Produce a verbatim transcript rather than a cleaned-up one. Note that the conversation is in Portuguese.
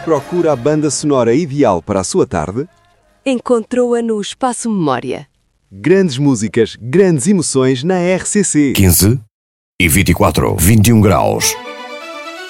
Procura a banda sonora ideal para a sua tarde? Encontrou-a no Espaço Memória. Grandes músicas, grandes emoções na R C C. quinze e vinte e quatro, vinte e um graus.